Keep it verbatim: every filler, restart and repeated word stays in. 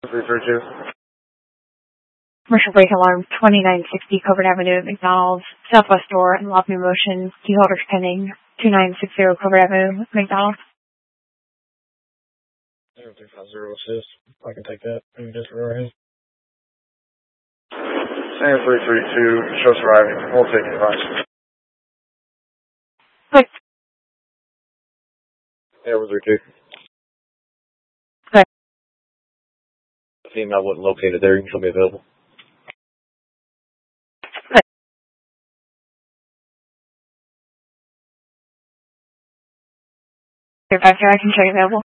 three three two. Commercial break alarm twenty-nine sixty Coburn Avenue, McDonald's, Southwest door, and lock new motion, key holders pending, two nine six zero Coburn Avenue, McDonald's. zero three five zero assist. I can take that. Maybe just roar ahead. Center three three two, show surviving. We'll take advice. Click. Air three two. Click. The female wasn't located there. You can still be available. Click. Your five I can show you available.